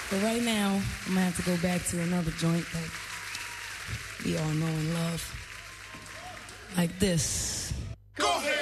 But right now, I'm gonna have to go back to another joint that we all know and love. Like this. Go ahead.